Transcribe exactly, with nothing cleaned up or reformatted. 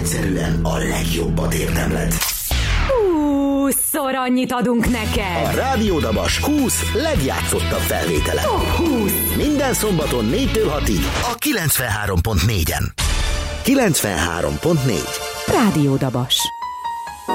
egyszerűen a legjobbat érdemled. húszszor annyit adunk neked. A Rádió Dabas húsz legjátszottabb felvétele. Top húsz. Minden szombaton négytől hatig a kilencvenhárom pont négyen. kilencvenhárom pont négy. Rádió Dabas.